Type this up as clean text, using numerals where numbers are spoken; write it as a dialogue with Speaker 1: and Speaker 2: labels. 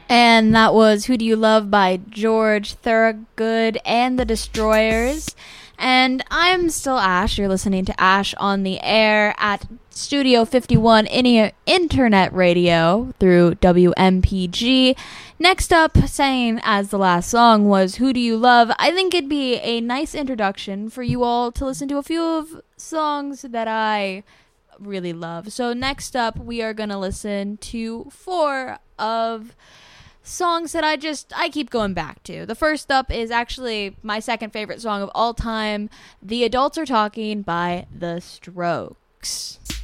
Speaker 1: And that was Who Do You Love by George Thorogood and the Destroyers. And I'm still Ash. You're listening to Ash on the Air at Studio 51 Internet Radio through WMPG. Next up, saying as the last song was Who Do You Love? I think it'd be a nice introduction for you all to listen to a few of songs that I really love. So next up, we are going to listen to 4 of songs that I keep going back to. The first up is actually my second favorite song of all time, The Adults Are Talking by The Strokes.